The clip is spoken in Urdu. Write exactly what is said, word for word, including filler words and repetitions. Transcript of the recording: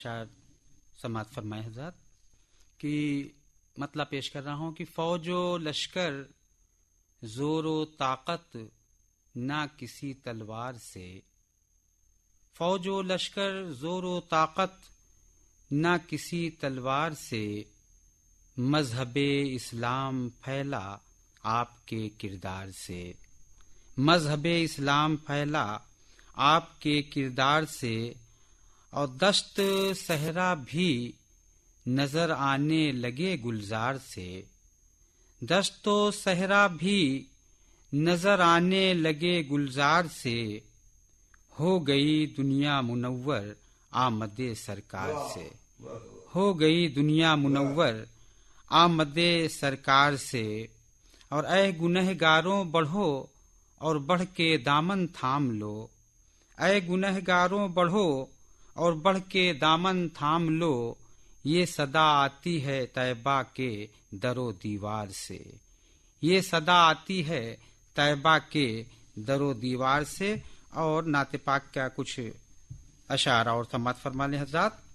شاید سماعت فرمائے حضرات کہ مطلب پیش کر رہا ہوں کہ فوج و لشکر زور و طاقت نہ کسی تلوار سے، فوج و لشکر زور و طاقت نہ کسی تلوار سے، مذہب اسلام پھیلا آپ کے کردار سے، مذہب اسلام پھیلا آپ کے کردار سے، اور دشت صحرا بھی نظر آنے لگے گلزار سے، دشت و صحرا بھی نظر آنے لگے گلزار سے، ہو گئی دنیا منور آمد سرکار سے، ہو گئی دنیا منور آمد سرکار سے۔ اور اے گنہگاروں بڑھو اور بڑھ کے دامن تھام لو، اے گنہگاروں بڑھو اور بڑھ کے دامن تھام لو، یہ صدا آتی ہے طیبہ کے در و دیوار سے، یہ صدا آتی ہے طیبہ کے در و دیوار سے۔ اور نعت پاک کا کچھ اشعار اور سماعت فرما لیں حضرات۔